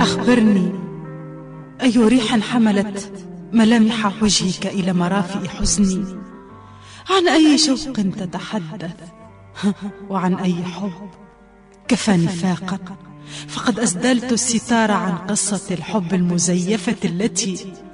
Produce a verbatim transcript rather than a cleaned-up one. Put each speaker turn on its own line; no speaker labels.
أخبرني، أي ريح حملت ملامح وجهك إلى مرافئ حزني؟ عن أي شوق تتحدث؟ وعن أي حب؟ كفى نفاقا، فقد أسدلت الستار عن قصة الحب المزيفة التي